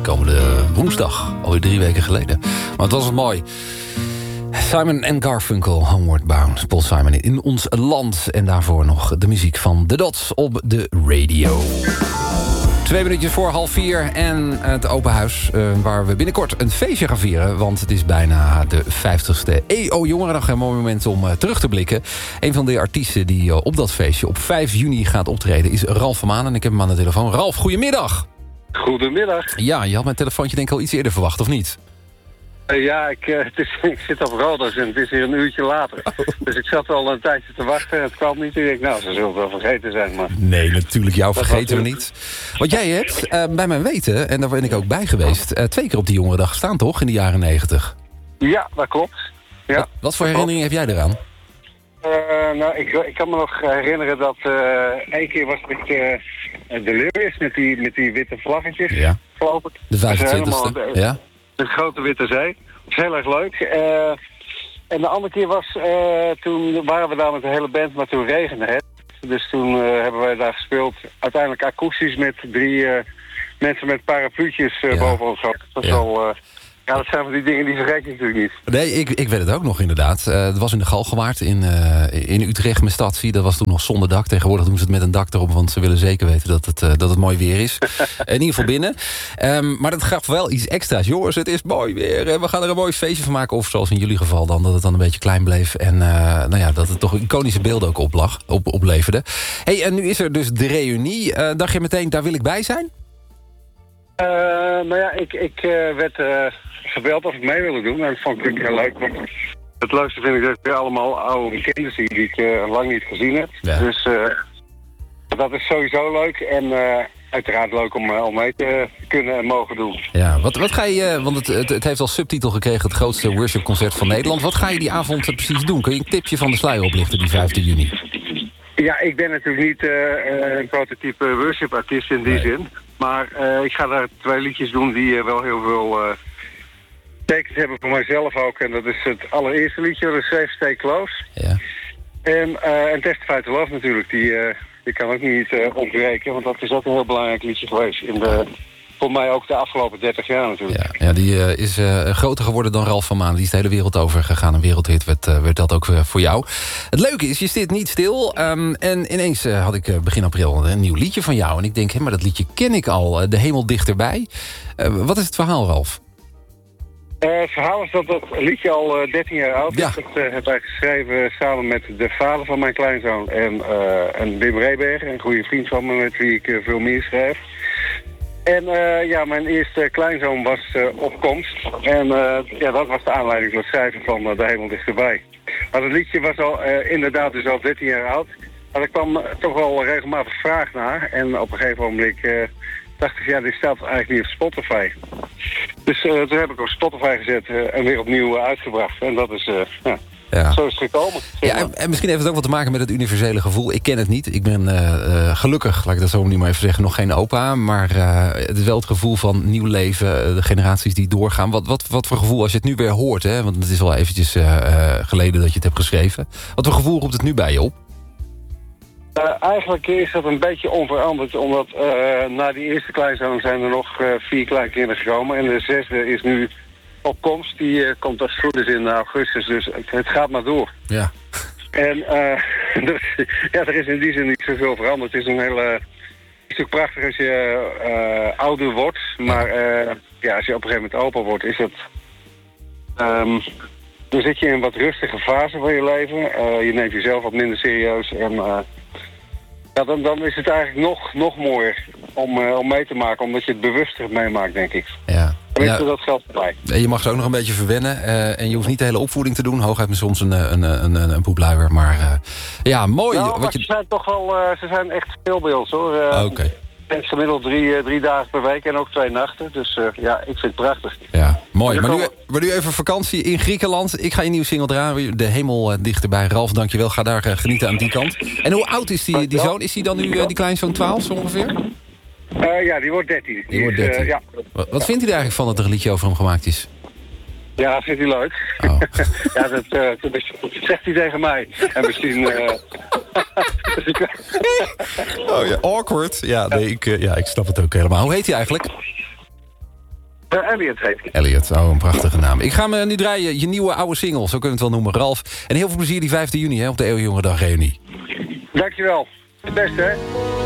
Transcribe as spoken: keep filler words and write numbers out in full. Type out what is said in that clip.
aankomende woensdag. Alweer drie weken geleden. Maar het was het mooi. Simon en Garfunkel, Homeward Bound. Paul Simon in ons land. En daarvoor nog de muziek van The Dots op de radio. Twee minuutjes voor half vier en het open huis... Uh, waar we binnenkort een feestje gaan vieren. Want het is bijna de vijftigste E O Jongerendag. Een mooi moment om uh, terug te blikken. Een van de artiesten die uh, op dat feestje op vijf juni gaat optreden... is Ralf van Maan. En ik heb hem aan de telefoon. Ralf, goedemiddag. Goedemiddag. Ja, je had mijn telefoontje denk ik al iets eerder verwacht, of niet? Uh, ja, ik, uh, het is, ik zit op Rodos en het is hier een uurtje later. Oh. Dus ik zat al een tijdje te wachten en het kwam niet. En ik dacht, nou, ze zullen het wel vergeten zijn. Maar... Nee, natuurlijk, jou dat vergeten we niet. Want jij hebt, uh, bij mijn weten, en daar ben ik ook bij geweest... Uh, twee keer op die Jongerendag gestaan, toch, in de jaren negentig? Ja, dat klopt. Ja, wat, wat voor herinnering heb jij eraan? Uh, nou, ik, ik kan me nog herinneren dat uh, één keer was met uh, de Lewis met die, met die witte vlaggetjes, ja. Geloof ik. De vijfentwintigste, de, ja. De grote witte zee. Dat is heel erg leuk. Uh, en de andere keer was, uh, toen waren we daar met de hele band, maar toen regende het. Dus toen uh, hebben wij daar gespeeld, uiteindelijk akoestisch met drie uh, mensen met parapluutjes uh, ja. boven ons hoofd. Dat is ja. al... Uh, Ja, dat zijn van die dingen die vergeet je natuurlijk niet. Nee, ik, ik weet het ook nog inderdaad. Uh, het was in de Galgenwaard in, uh, in Utrecht, mijn stadsie. Dat was toen nog zonder dak. Tegenwoordig doen ze het met een dak erop, want ze willen zeker weten dat het, uh, dat het mooi weer is. In ieder geval binnen. Um, maar dat gaf wel iets extra's. Jongens, het is mooi weer. We gaan er een mooi feestje van maken. Of zoals in jullie geval dan, dat het dan een beetje klein bleef. En uh, nou ja, dat het toch iconische beelden ook oplag, op, opleverde. Hey, en nu is er dus de reunie. Uh, dacht je meteen, daar wil ik bij zijn? Uh, nou ja, ik, ik uh, werd uh, gebeld of ik mee wilde doen. En dat vond ik heel leuk. Want het leukste vind ik dat ik weer allemaal oude bekenden zie die ik uh, lang niet gezien heb. Ja. Dus uh, dat is sowieso leuk. En uh, uiteraard leuk om, uh, om mee te kunnen en mogen doen. Ja, wat, wat ga je, want het, het, het heeft als subtitel gekregen het grootste worshipconcert van Nederland. Wat ga je die avond precies doen? Kun je een tipje van de sluier oplichten die vijfde juni? Ja, ik ben natuurlijk niet uh, een prototype worship-artiest in die nee. zin. Maar uh, ik ga daar twee liedjes doen die uh, wel heel veel uh, tekens hebben voor mijzelf ook. En dat is het allereerste liedje, dat is Safe Stay Close. Ja. En, uh, en Testify to Love natuurlijk, die, uh, die kan ook niet uh, ontbreken. Want dat is ook een heel belangrijk liedje geweest. In de, voor mij ook de afgelopen dertig jaar natuurlijk. Ja, ja die uh, is uh, groter geworden dan Ralf van Maan. Die is de hele wereld over gegaan. Een wereldhit werd, uh, werd dat ook uh, voor jou. Het leuke is, je zit niet stil. Um, en ineens uh, had ik uh, begin april een nieuw liedje van jou. En ik denk, hé, maar dat liedje ken ik al. Uh, de hemel dichterbij. Uh, wat is het verhaal, Ralf? Uh, het verhaal is dat dat liedje al uh, dertien jaar oud is. Ja. Dat uh, heb ik geschreven samen met de vader van mijn kleinzoon. En, uh, en Wim Reeberg, een goede vriend van me met wie ik uh, veel meer schrijf. En uh, ja, mijn eerste kleinzoon was uh, op komst. En uh, ja, dat was de aanleiding voor het schrijven van uh, De Hemel Dichterbij. Maar het liedje was al uh, inderdaad dus al dertien jaar oud. Maar er kwam uh, toch wel regelmatig vraag naar. En op een gegeven moment uh, dacht ik, ja, dit staat eigenlijk niet op Spotify. Dus uh, toen heb ik op Spotify gezet uh, en weer opnieuw uh, uitgebracht. En dat is... Uh, ja. Ja. Zo is het gekomen. Ja, en, en misschien heeft het ook wat te maken met het universele gevoel. Ik ken het niet. Ik ben uh, uh, gelukkig, laat ik dat zo niet maar even zeggen, nog geen opa. Maar uh, het is wel het gevoel van nieuw leven, uh, de generaties die doorgaan. Wat, wat, wat voor gevoel als je het nu weer hoort, hè? Want het is al eventjes uh, uh, geleden dat je het hebt geschreven. Wat voor gevoel roept het nu bij je op? Uh, eigenlijk is dat een beetje onveranderd. Omdat uh, na die eerste kleinzoon zijn er nog uh, vier kleinkinderen gekomen. En de zesde is nu... op komst, die uh, komt als het goed is in augustus, dus het, het gaat maar door. Ja. En uh, dus, ja, er is in die zin niet zoveel veranderd. Het is een hele... Het is ook prachtig als je uh, ouder wordt, maar uh, ja, als je op een gegeven moment opa wordt, is het... Um, dan zit je in een wat rustige fase van je leven. Uh, je neemt jezelf wat minder serieus en... Uh, ja, dan, dan is het eigenlijk nog, nog mooier om, uh, om mee te maken, omdat je het bewuster meemaakt, denk ik. Ja. Ja. Dat geldt erbij. Je mag ze ook nog een beetje verwennen. Uh, en je hoeft niet de hele opvoeding te doen. Hooguit met soms een, een, een, een, een poepluier. Maar uh, ja, mooi. Nou, wat je... Ze zijn toch wel, uh, ze zijn echt veel bij ons, hoor. Uh, Oké. Okay. Gemiddeld drie, uh, drie dagen per week en ook twee nachten. Dus uh, ja, ik vind het prachtig. Ja, mooi. Maar nu, maar nu even vakantie in Griekenland. Ik ga je nieuwe single draaien. De hemel uh, dichterbij. Ralf, dankjewel. Ga daar uh, genieten aan die kant. En hoe oud is die, die zoon? Is die dan nu uh, die kleinzoon twaalf zo ongeveer? Uh, ja, die wordt dertien. Die, die wordt dertien. Uh, ja. Wat, wat vindt u er eigenlijk van dat er een liedje over hem gemaakt is? Ja, dat vindt hij leuk. Oh. ja, dat, uh, dat zegt hij tegen mij. En misschien... Uh... oh ja, awkward. Ja, nee, ik, uh, ja, ik snap het ook helemaal. Hoe heet hij eigenlijk? Uh, Elliot heet hij. Elliot, oh, een prachtige naam. Ik ga me nu draaien, je nieuwe oude single, zo kunnen we het wel noemen, Ralf. En heel veel plezier die vijfde juni hè, op de Eeuwenjongedag reunie. Dankjewel. Het beste, hè?